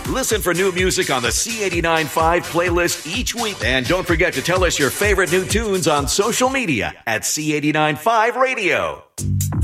Listen for new music on the C89.5 playlist each week. And don't forget to tell us your favorite new tunes on social media at C89.5 Radio.